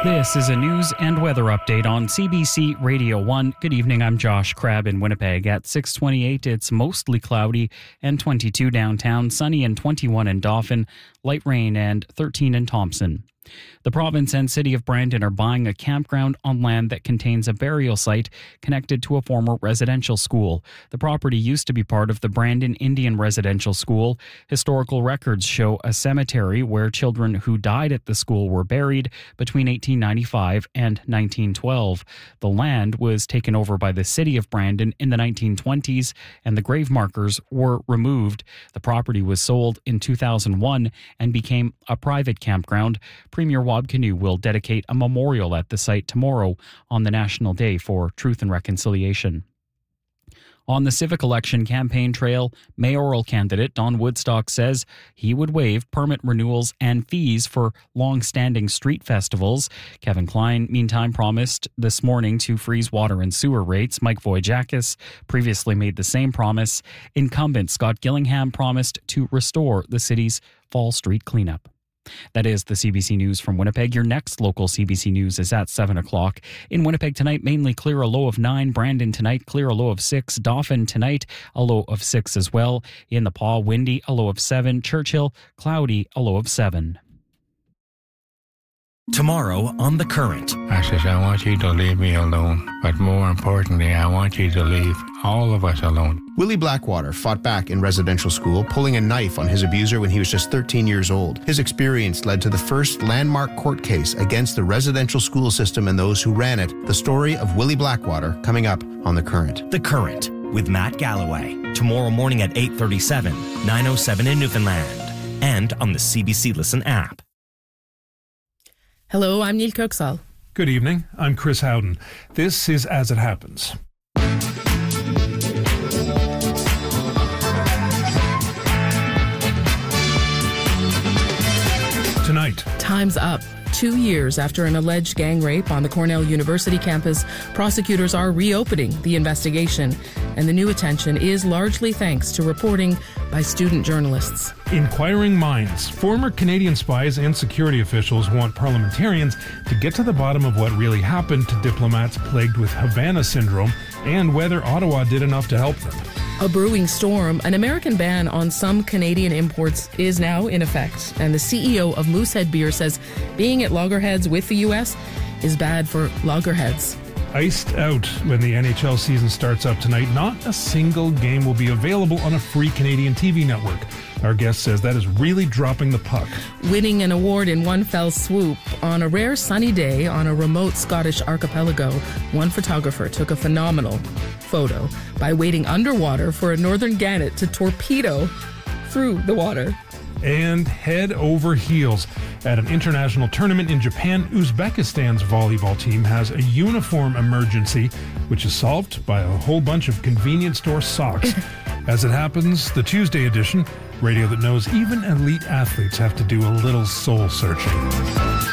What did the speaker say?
This is a news and weather update on CBC Radio 1. Good evening, I'm Josh Crabb in Winnipeg. At 6:28, it's mostly cloudy and 22 downtown, sunny and 21 in Dauphin, light rain and 13 in Thompson. The province and city of Brandon are buying a campground on land that contains a burial site connected to a former residential school. The property used to be part of the Brandon Indian Residential School. Historical records show a cemetery where children who died at the school were buried between 1895 and 1912. The land was taken over by the city of Brandon in the 1920s, and the grave markers were removed. The property was sold in 2001 and became a private campground. Premier Wab Kinew will dedicate a memorial at the site tomorrow on the National Day for Truth and Reconciliation. On the civic election campaign trail, mayoral candidate Don Woodstock says he would waive permit renewals and fees for long-standing street festivals. Kevin Klein, meantime, promised this morning to freeze water and sewer rates. Mike Wojciechowski previously made the same promise. Incumbent Scott Gillingham promised to restore the city's fall street cleanup. That is the CBC News from Winnipeg. Your next local CBC News is at 7 o'clock. In Winnipeg tonight, mainly clear, a low of 9. Brandon tonight, clear, a low of 6. Dauphin tonight, a low of 6 as well. In the Paw, windy, a low of 7. Churchill, cloudy, a low of 7. Tomorrow on The Current. I says, I want you to leave me alone. But more importantly, I want you to leave all of us alone. Willie Blackwater fought back in residential school, pulling a knife on his abuser when he was just 13 years old. His experience led to the first landmark court case against the residential school system and those who ran it. The story of Willie Blackwater coming up on The Current. The Current with Matt Galloway. Tomorrow morning at 8:37, 9:07 in Newfoundland. And on the CBC Listen app. Hello, I'm Neil Kirksall. Good evening, I'm Chris Howden. This is As It Happens. Tonight. Time's up. 2 years after an alleged gang rape on the Cornell University campus, prosecutors are reopening the investigation, and the new attention is largely thanks to reporting by student journalists. Inquiring minds. Former Canadian spies and security officials want parliamentarians to get to the bottom of what really happened to diplomats plagued with Havana syndrome and whether Ottawa did enough to help them. A brewing storm. An American ban on some Canadian imports is now in effect, and the CEO of Moosehead Beer says being at loggerheads with the U.S. is bad for loggerheads. Iced out when the NHL season starts up tonight. Not a single game will be available on a free Canadian TV network. Our guest says that is really dropping the puck. Winning an award in one fell swoop. On a rare sunny day on a remote Scottish archipelago, one photographer took a phenomenal photo by wading underwater for a northern gannet to torpedo through the water. And head over heels. At an international tournament in Japan, Uzbekistan's volleyball team has a uniform emergency, which is solved by a whole bunch of convenience store socks. As it happens, the Tuesday edition, radio that knows even elite athletes have to do a little soul searching.